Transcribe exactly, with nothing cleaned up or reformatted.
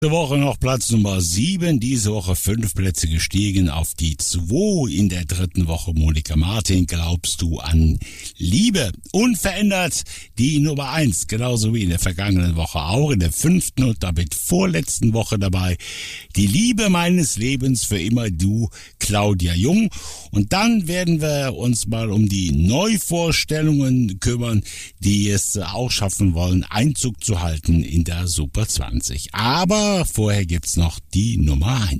Diese Woche noch Platz Nummer sieben, diese Woche fünf Plätze gestiegen auf die zwei in der dritten Woche. Monika Martin, glaubst du an Liebe? Unverändert die Nummer eins, genauso wie in der vergangenen Woche auch, in der fünften und damit vorletzten Woche dabei. Die Liebe meines Lebens für immer du, Claudia Jung. Und dann werden wir uns mal um die Neuvorstellungen kümmern, die es auch schaffen wollen, Einzug zu halten in der Super zwanzig. Aber vorher gibt's noch die Nummer eins.